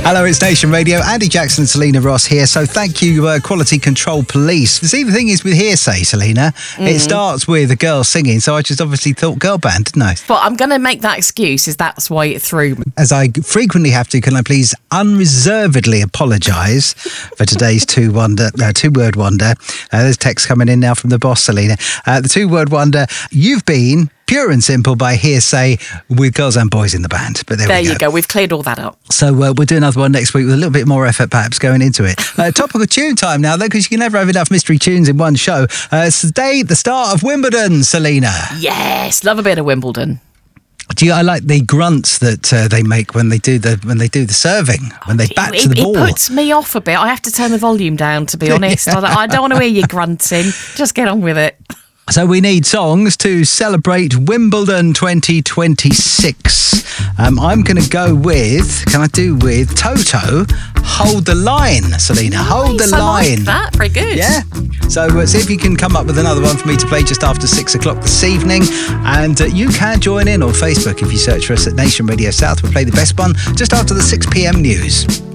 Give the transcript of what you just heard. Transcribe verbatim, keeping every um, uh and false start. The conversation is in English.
Hello, it's Nation Radio. Andy Jackson and Selena Ross here. So thank you, uh, Quality Control Police. The the thing is with Hearsay, Selena, mm. it starts with a girl singing, so I just obviously thought girl band, didn't I? But I'm going to make that excuse, is that's why it threw me. As I frequently have to, can I please unreservedly apologise for today's two wonder, uh, two-word wonder. Uh, there's text coming in now from the boss, Selena. Uh, the two-word wonder, you've been... Pure and Simple by Hearsay with girls and boys in the band. But there, there we go. you go. We've cleared all that up. So uh, we'll do another one next week with a little bit more effort perhaps going into it. Uh, topical tune time now, though, because you can never have enough mystery tunes in one show. Uh, it's today, the start of Wimbledon, Selena. Yes, love a bit of Wimbledon. Do you, I like the grunts that uh, they make when they do the when they do the serving, when they bat it, to the ball. It puts me off a bit. I have to turn the volume down, to be honest. I, I don't want to hear you grunting. Just get on with it. So we need songs to celebrate Wimbledon twenty twenty-six. Um, I'm going to go with, can I do with Toto, Hold the Line, Selena. Nice, Hold the I Line. Like that. Very good. Yeah. So uh, see if you can come up with another one for me to play just after six o'clock this evening. And uh, you can join in on Facebook if you search for us at Nation Radio South. We'll play the best one just after the six p.m. news.